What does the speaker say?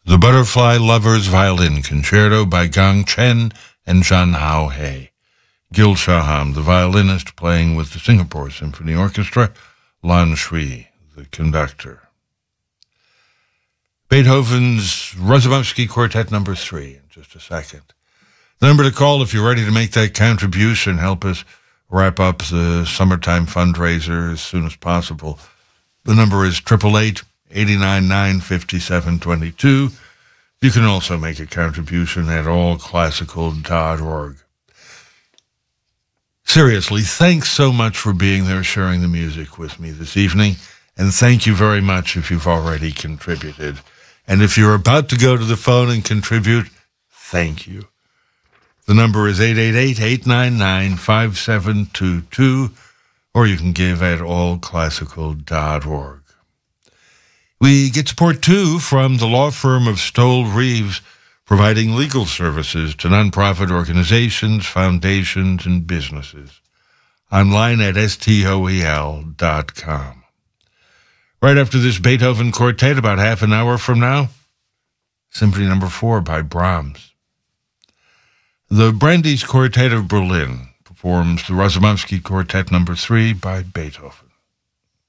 The Butterfly Lovers Violin Concerto by Gang Chen and Zhan Hao He. Gil Shaham, the violinist, playing with the Singapore Symphony Orchestra. Lan Shui, the conductor. Beethoven's Razumovsky Quartet No. 3 in just a second. The number to call if you're ready to make that contribution, help us wrap up the summertime fundraiser as soon as possible. The number is 888-899-5722. You can also make a contribution at allclassical.org. Seriously, thanks so much for being there, sharing the music with me this evening, and thank you very much if you've already contributed. And if you're about to go to the phone and contribute, thank you. The number is 888-899-5722, or you can give at allclassical.org. We get support, too, from the law firm of Stoll Reeves, providing legal services to nonprofit organizations, foundations, and businesses. Online at stoel.com. Right after this Beethoven Quartet, about half an hour from now, Symphony No. 4 by Brahms. The Brandeis Quartet of Berlin performs the Razumovsky Quartet No. 3 by Beethoven.